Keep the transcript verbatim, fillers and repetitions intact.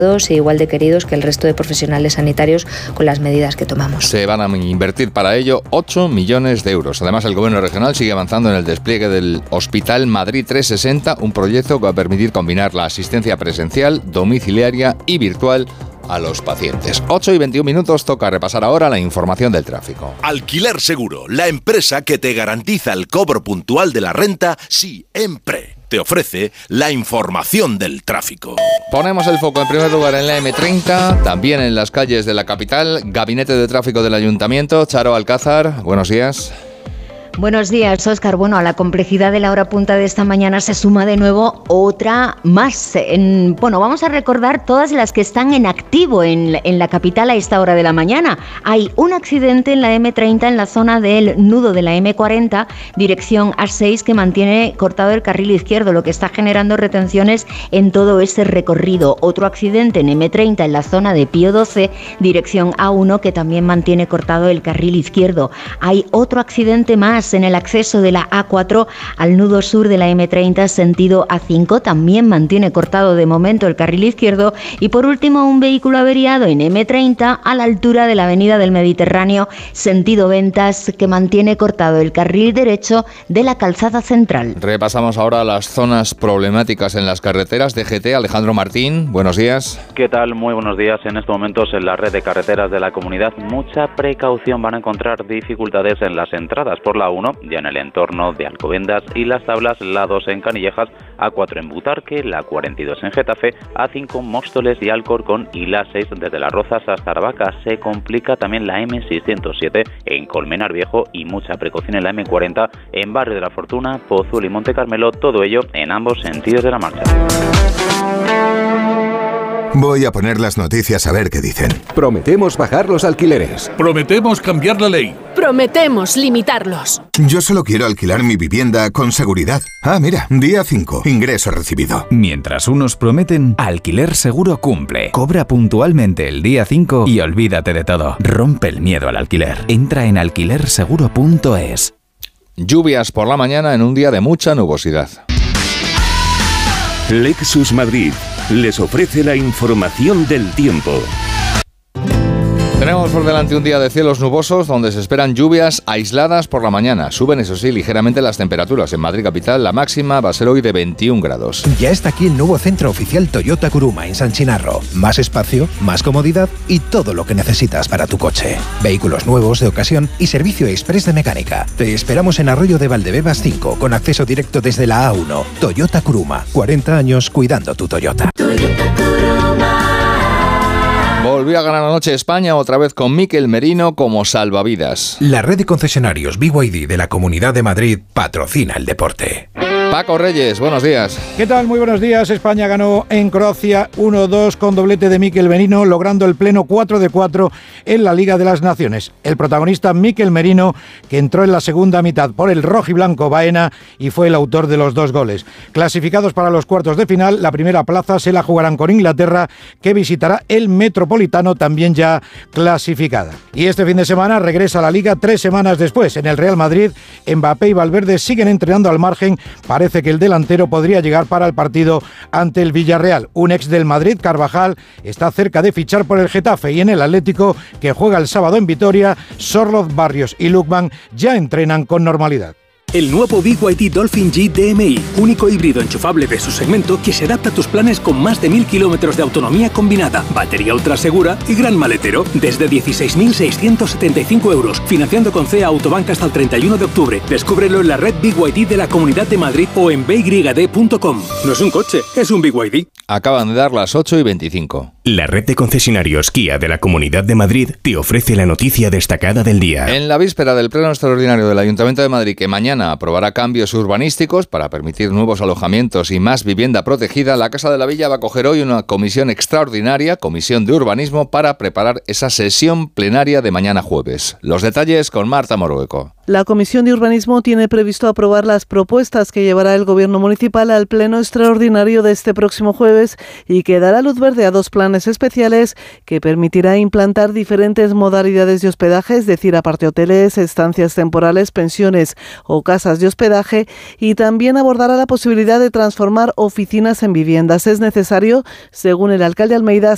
igual de queridos que el resto de profesionales sanitarios con las medidas que tomamos. Se van a invertir para ello ocho millones de euros. Además, el Gobierno regional sigue avanzando en el despliegue del Hospital Madrid trescientos sesenta, un proyecto que va a permitir combinar la asistencia presencial, domiciliaria y virtual a los pacientes. ocho y veintiún minutos, toca repasar ahora la información del tráfico. Alquiler Seguro, la empresa que te garantiza el cobro puntual de la renta siempre. Te ofrece la información del tráfico. Ponemos el foco en primer lugar en la eme treinta, también en las calles de la capital. Gabinete de Tráfico del Ayuntamiento, Charo Alcázar, buenos días. Buenos días, Óscar. Bueno, a la complejidad de la hora punta de esta mañana se suma de nuevo otra más. En, bueno, vamos a recordar todas las que están en activo en, en la capital a esta hora de la mañana. Hay un accidente en la eme treinta en la zona del nudo de la eme cuarenta, dirección a seis, que mantiene cortado el carril izquierdo, lo que está generando retenciones en todo ese recorrido. Otro accidente en eme treinta en la zona de Pío doce, dirección a uno, que también mantiene cortado el carril izquierdo. Hay otro accidente más en el acceso de la a cuatro al nudo sur de la eme treinta, sentido a cinco, también mantiene cortado de momento el carril izquierdo. Y por último, un vehículo averiado en eme treinta a la altura de la avenida del Mediterráneo, sentido Ventas, que mantiene cortado el carril derecho de la calzada central. Repasamos ahora las zonas problemáticas en las carreteras. D G T, Alejandro Martín, buenos días. ¿Qué tal? Muy buenos días. En estos momentos en la red de carreteras de la comunidad, mucha precaución. Van a encontrar dificultades en las entradas por la uno, ya en el entorno de Alcobendas y Las Tablas, la dos en Canillejas, a cuatro en Butarque, la cuarenta y dos en Getafe, a cinco Móstoles y Alcorcón y la seis desde Las Rozas hasta Aravaca. Se complica también la eme seiscientos siete en Colmenar Viejo y mucha precaución en la eme cuarenta en Barrio de la Fortuna, Pozuelo y Monte Carmelo, todo ello en ambos sentidos de la marcha. Voy a poner las noticias a ver qué dicen. Prometemos bajar los alquileres. Prometemos cambiar la ley. Prometemos limitarlos. Yo solo quiero alquilar mi vivienda con seguridad. Ah, mira, día cinco, ingreso recibido. Mientras unos prometen, Alquiler Seguro cumple. Cobra puntualmente el día cinco y olvídate de todo. Rompe el miedo al alquiler. Entra en alquiler seguro punto es. Lluvias por la mañana en un día de mucha nubosidad. Lexus Madrid les ofrece la información del tiempo. Tenemos por delante un día de cielos nubosos donde se esperan lluvias aisladas por la mañana. Suben, eso sí, ligeramente las temperaturas. En Madrid capital la máxima va a ser hoy de veintiún grados. Ya está aquí el nuevo centro oficial Toyota Kuruma en San Chinarro. Más espacio, más comodidad y todo lo que necesitas para tu coche. Vehículos nuevos, de ocasión y servicio express de mecánica. Te esperamos en Arroyo de Valdebebas cinco con acceso directo desde la a uno. Toyota Kuruma. cuarenta años cuidando tu Toyota. Toyota Kuruma. Volvió a ganar anoche España, otra vez con Mikel Merino como salvavidas. La red de concesionarios B Y D de la Comunidad de Madrid patrocina el deporte. Paco Reyes, buenos días. ¿Qué tal? Muy buenos días. España ganó en Croacia uno dos con doblete de Mikel Merino, logrando el pleno cuatro de cuatro en la Liga de las Naciones. El protagonista Mikel Merino, que entró en la segunda mitad por el rojiblanco Baena y fue el autor de los dos goles. Clasificados para los cuartos de final, la primera plaza se la jugarán con Inglaterra, que visitará el Metropolitano, también ya clasificada. Y este fin de semana regresa a la Liga tres semanas después. En el Real Madrid, Mbappé y Valverde siguen entrenando al margen. Parece que el delantero podría llegar para el partido ante el Villarreal. Un ex del Madrid, Carvajal, está cerca de fichar por el Getafe, y en el Atlético, que juega el sábado en Vitoria, Sorloz, Barrios y Lukman ya entrenan con normalidad. El nuevo B Y D Dolphin G D M I, único híbrido enchufable de su segmento que se adapta a tus planes con más de mil kilómetros de autonomía combinada, batería ultra segura y gran maletero, desde dieciséis mil seiscientos setenta y cinco euros, financiando con C E A Autobank hasta el treinta y uno de octubre. Descúbrelo en la red B Y D de la Comunidad de Madrid o en b y d punto com. No es un coche, es un B Y D. Acaban de dar las ocho y veinticinco. La red de concesionarios Kia de la Comunidad de Madrid te ofrece la noticia destacada del día. En la víspera del pleno extraordinario del Ayuntamiento de Madrid, que mañana aprobará cambios urbanísticos para permitir nuevos alojamientos y más vivienda protegida, la Casa de la Villa va a acoger hoy una comisión extraordinaria, Comisión de Urbanismo, para preparar esa sesión plenaria de mañana jueves. Los detalles con Marta Morueco. La Comisión de Urbanismo tiene previsto aprobar las propuestas que llevará el Gobierno municipal al pleno extraordinario de este próximo jueves y que dará luz verde a dos planes especiales que permitirá implantar diferentes modalidades de hospedaje, es decir, aparte hoteles, estancias temporales, pensiones o casas de hospedaje, y también abordará la posibilidad de transformar oficinas en viviendas. Es necesario, según el alcalde Almeida,